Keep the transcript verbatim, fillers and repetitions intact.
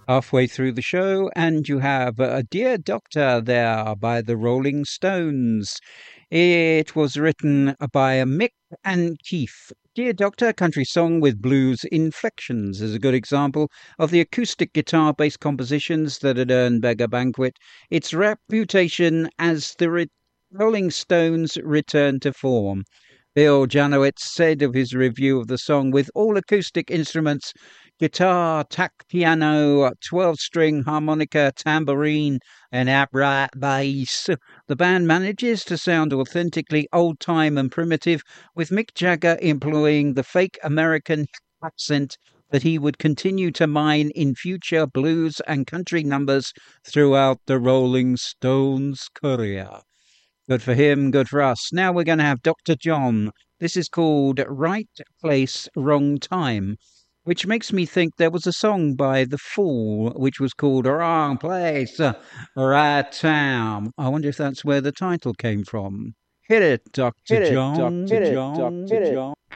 halfway through the show, and you have uh, Dear Doctor there by the Rolling Stones. It was written by Mick and Keith. Dear Doctor, country song with blues inflections, is a good example of the acoustic guitar based compositions that had earned Beggar Banquet its reputation as the re- Rolling Stones' return to form. Bill Janowitz said of his review of the song, with all acoustic instruments, guitar, tack piano, twelve-string harmonica, tambourine, and upright bass, the band manages to sound authentically old-time and primitive, with Mick Jagger employing the fake American accent that he would continue to mine in future blues and country numbers throughout the Rolling Stones' career. Good for him, good for us. Now we're going to have Doctor John. This is called Right Place, Wrong Time, which makes me think there was a song by The Fall which was called Wrong Place, uh, Right Time. I wonder if that's where the title came from. Hit it, Doctor Hit it, John. Doctor John. Hit it, Doctor John.